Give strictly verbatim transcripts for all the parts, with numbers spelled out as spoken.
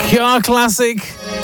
Car classic.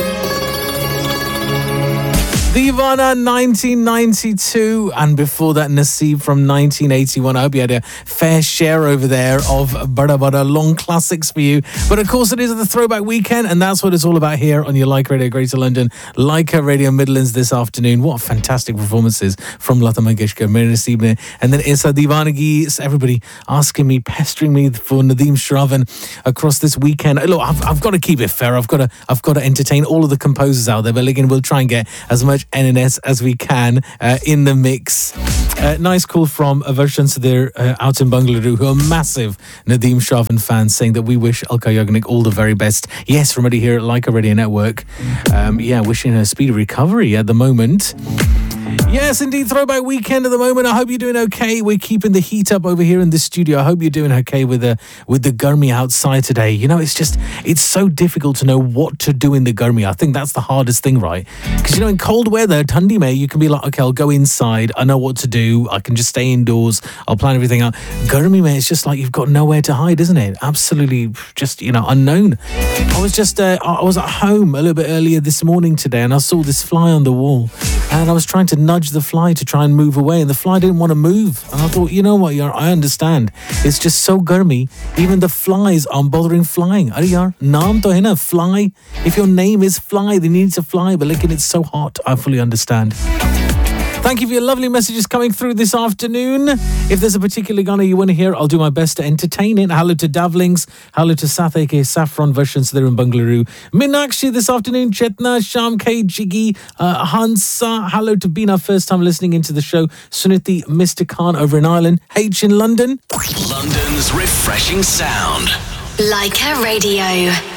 Divana nineteen ninety-two, and before that Naseeb from nineteen eighty-one. I hope you had a fair share over there of Bada Bada long classics for you. But of course it is the throwback weekend, and that's what it's all about here on your Like Radio Greater London, Leica Radio Midlands this afternoon. What fantastic performances from Lata Mangeshkar, Mir Naseeb ne, and then Isa Divanagi. Everybody asking me, pestering me for Nadeem Shravan across this weekend. Look, I've, I've got to keep it fair. I've got to I've got to entertain all of the composers out there, but again, we'll try and get as much N N S as we can uh, in the mix. Uh, nice call from Avarshan Sudhir uh, out in Bangalore, who are massive Nadeem Shravan fans, saying that we wish Alka Yagnik all the very best. Yes, from already here at Leica Radio Network. Um, yeah, wishing her a speedy recovery at the moment. Yes, indeed, throwback weekend at the moment. I hope you're doing okay. We're keeping the heat up over here in the studio. I hope you're doing okay with the with the gurmi outside today. You know, it's just, it's so difficult to know what to do in the gurmi. I think that's the hardest thing, right? Because, you know, in cold weather, Thandi mein, you can be like, okay, I'll go inside. I know what to do. I can just stay indoors. I'll plan everything out. Gurmi mein, it's just like you've got nowhere to hide, isn't it? Absolutely just, you know, unknown. I was just, uh, I was at home a little bit earlier this morning today, and I saw this fly on the wall, and I was trying to nudge the fly to try and move away, and the fly didn't want to move. And I thought, you know what, yaar, I understand. It's just so gurmy. Even the flies aren't bothering flying. Are yaar, naam to hai na, fly. If your name is Fly, then you need to fly. But look, it's so hot. I fully understand. Thank you for your lovely messages coming through this afternoon. If there's a particular Ghana you want to hear, I'll do my best to entertain it. Hello to Davlings. Hello to Sath, aka Saffron versions there in Bangalore. Minakshi this afternoon. Chetna, Sham K, Jiggy, uh, Hansa. Hello to Bina, first time listening into the show. Suniti, Mister Khan over in Ireland. H in London. London's refreshing sound. Leica Radio.